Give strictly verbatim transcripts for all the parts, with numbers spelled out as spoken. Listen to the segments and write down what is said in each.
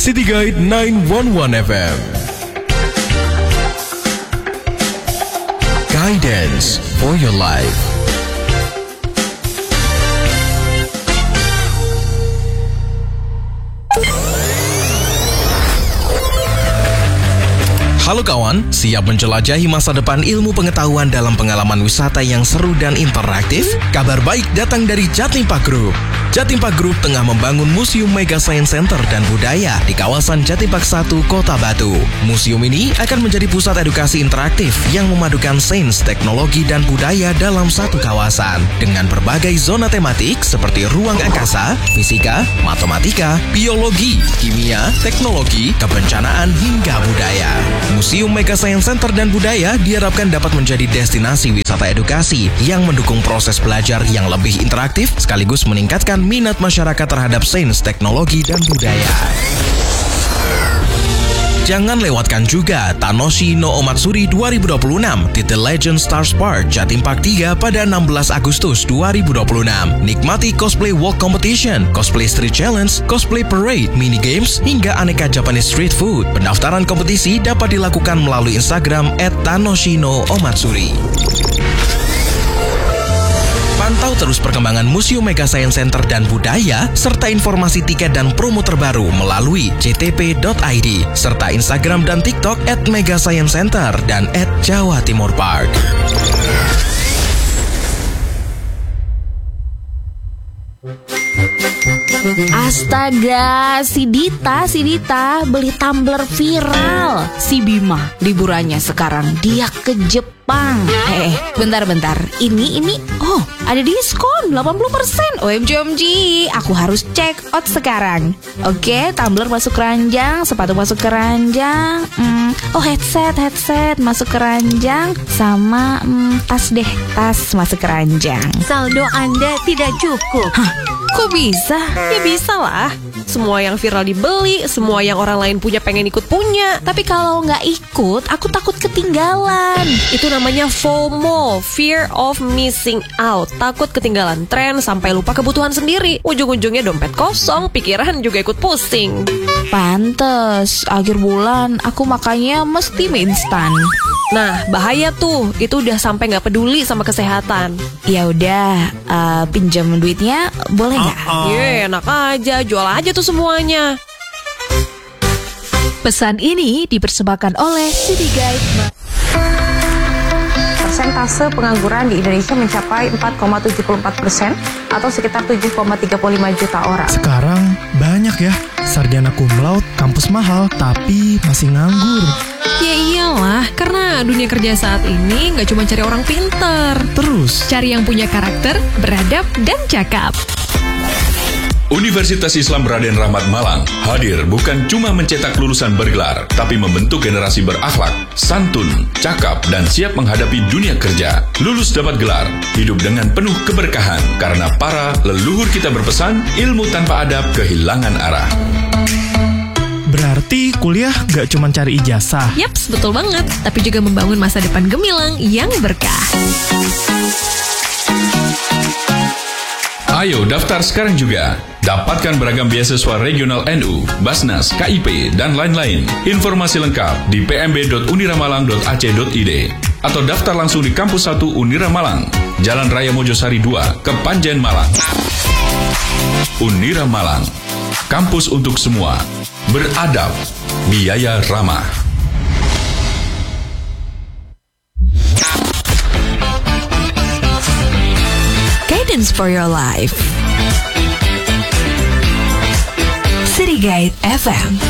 City Guide sembilan satu satu F M. Guidance for your life. Halo kawan, siap menjelajahi masa depan ilmu pengetahuan dalam pengalaman wisata yang seru dan interaktif? Kabar baik datang dari Jatim Park Group. Jatim Park Group tengah membangun Museum Mega Science Center dan Budaya di kawasan Jatim Park satu, Kota Batu. Museum ini akan menjadi pusat edukasi interaktif yang memadukan sains, teknologi, dan budaya dalam satu kawasan dengan berbagai zona tematik seperti ruang angkasa, fisika, matematika, biologi, kimia, teknologi, kebencanaan, hingga budaya. Museum Mega Science Center dan Budaya diharapkan dapat menjadi destinasi wisata edukasi yang mendukung proses belajar yang lebih interaktif sekaligus meningkatkan minat masyarakat terhadap sains, teknologi, dan budaya. Jangan lewatkan juga Tanoshi no Omatsuri dua ribu dua puluh enam di The Legend Stars Park Jatim Park tiga pada enam belas Agustus dua ribu dua puluh enam. Nikmati cosplay walk competition, cosplay street challenge, cosplay parade, mini games, hingga aneka Japanese street food. Pendaftaran kompetisi dapat dilakukan melalui Instagram at Tanoshi no Omatsuri. Pantau terus perkembangan Museum Mega Science Center dan Budaya, serta informasi tiket dan promo terbaru melalui j t p dot i d, serta Instagram dan TikTok at Mega Science Center dan at Jawa Timur Park. Astaga, si Dita, si Dita beli tumbler viral. Si Bima liburannya sekarang dia ke Jepang. Eh, bentar-bentar. Ini, ini, oh ada diskon delapan puluh persen. O M G, O M G, aku harus check out sekarang. Oke, tumbler masuk keranjang, sepatu masuk keranjang. Hmm, oh headset, headset masuk keranjang. Sama hmm, tas deh, tas masuk keranjang. Saldo Anda tidak cukup. Hah? Kok bisa? Ya bisa lah. Semua yang viral dibeli, semua yang orang lain punya pengen ikut punya. Tapi kalau nggak ikut, aku takut ketinggalan. Itu namanya FOMO, Fear of Missing Out. Takut ketinggalan tren sampai lupa kebutuhan sendiri. Ujung-ujungnya dompet kosong, pikiran juga ikut pusing. Pantes, akhir bulan aku makannya mesti mie instan. Nah, bahaya tuh. Itu udah sampai nggak peduli sama kesehatan. Ya udah, uh, pinjam duitnya boleh nggak? Iya, uh-uh. yeah, enak aja. Jual aja tuh semuanya. Pesan ini dipersembahkan oleh City Guide. Persentase pengangguran di Indonesia mencapai empat koma tujuh empat persen atau sekitar tujuh koma tiga lima juta orang. Sekarang banyak ya sarjana cum laude, kampus mahal, tapi masih nganggur. Ya iyalah, karena dunia kerja saat ini nggak cuma cari orang pintar. Terus cari yang punya karakter, beradab, dan cakap. Universitas Islam Raden Rahmat Malang hadir bukan cuma mencetak lulusan bergelar, tapi membentuk generasi berakhlak, santun, cakap, dan siap menghadapi dunia kerja. Lulus dapat gelar, hidup dengan penuh keberkahan, karena para leluhur kita berpesan, ilmu tanpa adab kehilangan arah. Berarti kuliah gak cuma cari ijazah. Yaps, betul banget. Tapi juga membangun masa depan gemilang yang berkah. Ayo daftar sekarang juga. Dapatkan beragam beasiswa regional N U, Basnas, K I P, dan lain-lain. Informasi lengkap di p m b dot uniramalang dot a c dot i d atau daftar langsung di Kampus satu Unira Malang, Jalan Raya Mojosari dua, Kepanjen Malang. Unira Malang, kampus untuk semua. Beradab, biaya ramah. Guidance for your life. City Guide F M.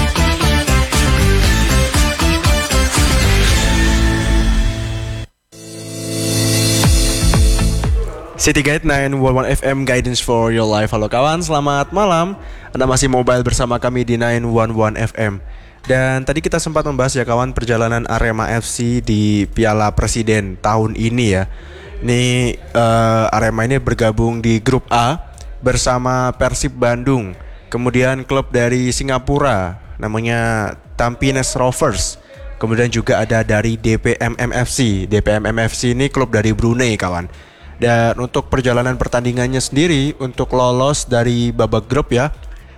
City Guide sembilan satu satu F M, Guidance for your life. Halo kawan, selamat malam. Anda masih mobile bersama kami di sembilan satu satu F M. Dan tadi kita sempat membahas ya kawan, perjalanan Arema F C di Piala Presiden tahun ini ya. Ini uh, Arema ini bergabung di grup A bersama Persib Bandung. Kemudian klub dari Singapura namanya Tampines Rovers. Kemudian juga ada dari D P M M F C. D P M M F C ini klub dari Brunei kawan. Dan untuk perjalanan pertandingannya sendiri, untuk lolos dari babak grup ya,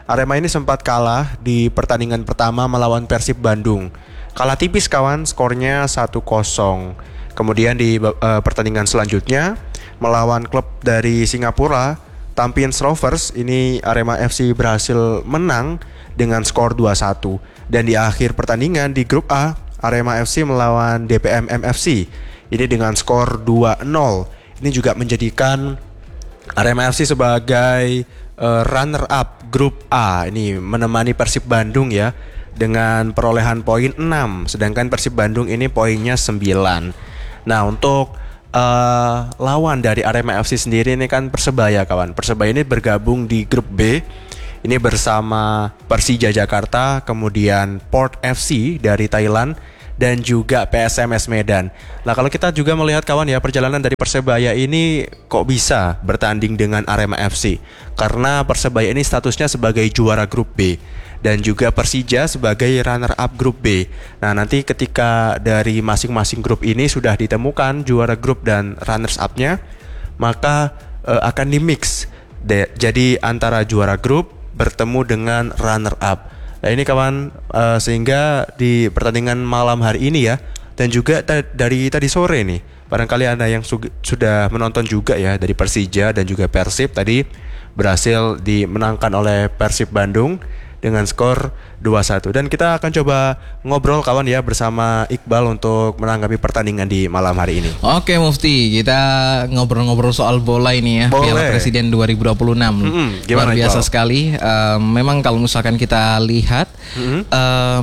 Arema ini sempat kalah di pertandingan pertama melawan Persib Bandung. Kalah tipis kawan, skornya satu kosong. Kemudian di uh, pertandingan selanjutnya melawan klub dari Singapura, Tampines Rovers, ini Arema F C berhasil menang dengan skor dua satu. Dan di akhir pertandingan di grup A, Arema F C melawan D P M M F C, ini dengan skor dua nol. Ini juga menjadikan Arema F C sebagai uh, runner up grup A, ini menemani Persib Bandung ya dengan perolehan poin enam, sedangkan Persib Bandung ini poinnya sembilan. Nah, untuk uh, lawan dari Arema F C sendiri ini kan Persebaya kawan. Persebaya ini bergabung di grup B, ini bersama Persija Jakarta, kemudian Port F C dari Thailand, dan juga P S M S Medan. Nah, kalau kita juga melihat kawan ya, perjalanan dari Persebaya ini kok bisa bertanding dengan Arema F C, karena Persebaya ini statusnya sebagai juara grup B dan juga Persija sebagai runner up grup B. Nah, nanti ketika dari masing-masing grup ini sudah ditemukan juara grup dan runners up-nya, maka uh, akan dimix. De- jadi antara juara grup bertemu dengan runner up. Nah, ini kawan, uh, sehingga di pertandingan malam hari ini ya, dan juga ta- dari tadi sore nih, barangkali Anda yang su- sudah menonton juga ya, dari Persija dan juga Persib tadi berhasil dimenangkan oleh Persib Bandung dengan skor dua satu. Dan kita akan coba ngobrol kawan ya bersama Iqbal untuk menanggapi pertandingan di malam hari ini. Oke Mufti, kita ngobrol-ngobrol soal bola ini ya. Boleh. Piala Presiden dua ribu dua puluh enam. Mm-hmm. Luar Gimana, biasa Iqbal? sekali. Um, memang kalau misalkan kita lihat, Mm-hmm. um,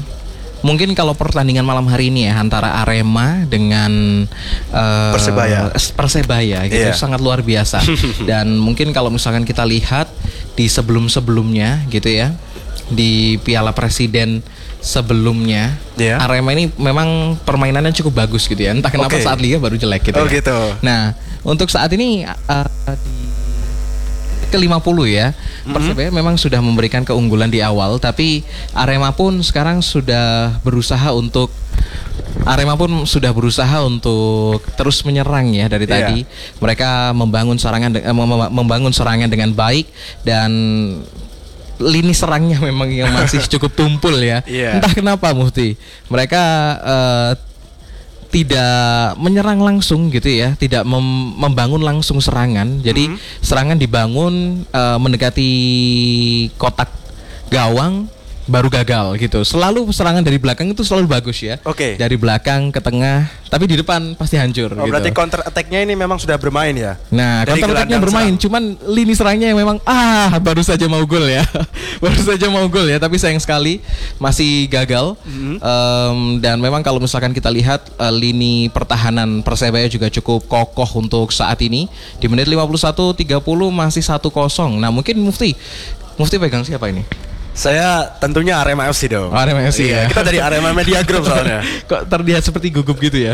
mungkin kalau pertandingan malam hari ini ya antara Arema dengan uh, Persebaya. Persebaya gitu Yeah. sangat luar biasa. Dan mungkin kalau misalkan kita lihat di sebelum-sebelumnya gitu ya, di Piala Presiden sebelumnya, Yeah. Arema ini memang permainannya cukup bagus gitu ya. Entah kenapa Oke. saat liga baru jelek gitu. Oh, ya. gitu. Nah, untuk saat ini uh, di ke lima puluh ya, Persebaya memang sudah memberikan keunggulan di awal, tapi Arema pun sekarang sudah berusaha untuk Arema pun sudah berusaha untuk terus menyerang ya dari Iya. tadi. Mereka membangun serangan de- eh, mem- membangun serangan dengan baik, dan lini serangnya memang yang masih cukup tumpul ya. Iya. Entah kenapa Mufti, mereka eh, tidak menyerang langsung gitu ya, tidak mem- membangun langsung serangan. Jadi serangan dibangun eh, mendekati kotak gawang baru gagal gitu. Selalu serangan dari belakang itu selalu bagus ya. Oke. Dari belakang ke tengah, tapi di depan pasti hancur Oh, gitu. berarti counter attack-nya ini memang sudah bermain ya? Nah, Dari counter attack-nya gelandang bermain, serang. cuman lini serangnya yang memang ah baru saja mau gol ya, baru saja mau gol ya, tapi sayang sekali masih gagal. Em, dan memang kalau misalkan kita lihat eh, lini pertahanan Persebaya juga cukup kokoh untuk saat ini. Di menit lima puluh satu tiga puluh masih satu kosong. Nah, mungkin Mufti, Mufti pegang siapa ini? Saya tentunya Arema F C dong. Arema F C Iya, ya. kita dari Arema Media Group soalnya. Kok terlihat seperti gugup gitu ya?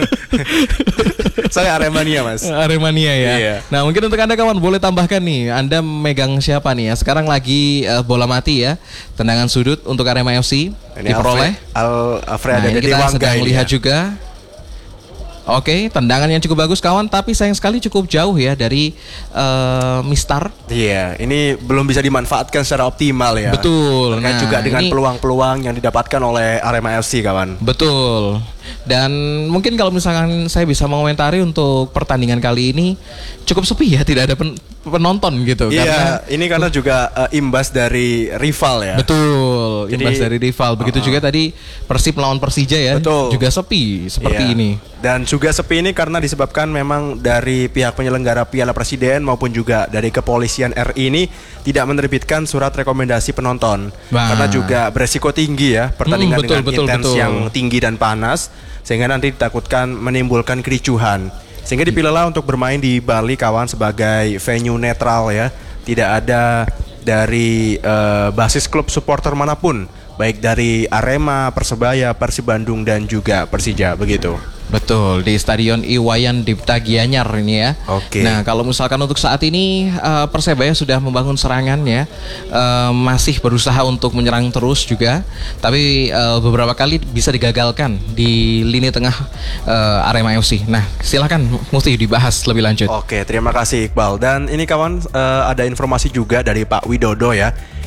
Saya Aremania, Mas. Aremania ya. Iya. Nah, mungkin untuk Anda kawan boleh tambahkan nih, Anda megang siapa nih ya? Sekarang lagi eh, bola mati ya. Tendangan sudut untuk Arema F C Ini diperoleh. Al Alfred Nah, ada ini di kita Wangga sedang ini melihat ya. juga. Oke, tendangan yang cukup bagus kawan, tapi sayang sekali cukup jauh ya dari eh, Mistar. Iya, ini belum bisa dimanfaatkan secara optimal ya. Betul. Terkait Nah, juga dengan ini- peluang-peluang yang didapatkan oleh Arema F C kawan. Betul. Dan mungkin kalau misalkan saya bisa mengomentari untuk pertandingan kali ini cukup sepi ya, tidak ada pen- penonton gitu. Iya, Karena ini karena juga eh, imbas dari rival ya. betul, Jadi- imbas dari rival. Begitu Uh-uh. juga tadi Persib melawan Persija ya, Betul. juga sepi seperti Iya. ini. Dan juga sepi ini karena disebabkan memang dari pihak penyelenggara Piala Presiden maupun juga dari kepolisian R I ini tidak menerbitkan surat rekomendasi penonton. Wah. Karena juga beresiko tinggi ya pertandingan Hmm, betul, dengan betul, intens betul. yang tinggi dan panas, sehingga nanti ditakutkan menimbulkan kericuhan. Sehingga dipilihlah untuk bermain di Bali kawan sebagai venue netral ya. Tidak ada dari eh, basis klub supporter manapun, baik dari Arema, Persebaya, Persib Bandung dan juga Persija begitu. Betul, di Stadion Iwayan Dipta Gianyar ini ya. Oke. Nah, kalau misalkan untuk saat ini eh, Persebaya sudah membangun serangan ya, Eh, masih berusaha untuk menyerang terus juga, tapi eh, beberapa kali bisa digagalkan di lini tengah eh, Arema F C. Nah, silakan Mufti dibahas lebih lanjut. Oke, terima kasih Iqbal. Dan ini kawan, eh, ada informasi juga dari Pak Widodo ya.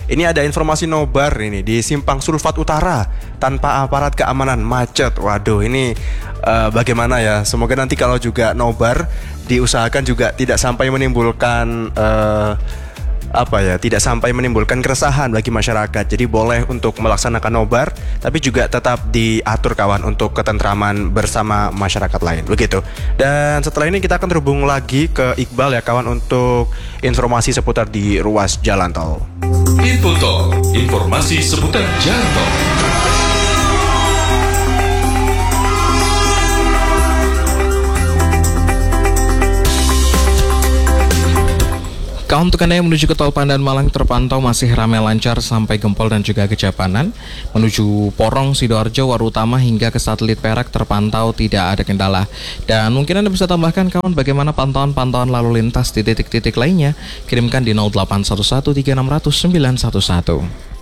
Ini ada informasi nobar ini di Simpang Sulfat Utara tanpa aparat keamanan macet. Waduh, ini uh, bagaimana ya? Semoga nanti kalau juga nobar diusahakan juga tidak sampai menimbulkan uh, apa ya, tidak sampai menimbulkan keresahan bagi masyarakat. Jadi boleh untuk melaksanakan nobar, tapi juga tetap diatur kawan untuk ketentraman bersama masyarakat lain. Begitu. Dan setelah ini kita akan terhubung lagi ke Iqbal ya kawan untuk informasi seputar di ruas jalan tol. Info Tol, informasi seputar jalan tol. Kawan, untuk Anda yang menuju ke tol Pandan Malang terpantau masih ramai lancar sampai Gempol dan juga Kejapanan. Menuju Porong, Sidoarjo, Warutama hingga ke Satelit Perak terpantau tidak ada kendala. Dan mungkin Anda bisa tambahkan kawan bagaimana pantauan-pantauan lalu lintas di titik-titik lainnya. Kirimkan di nol delapan satu satu tiga enam nol nol sembilan satu satu.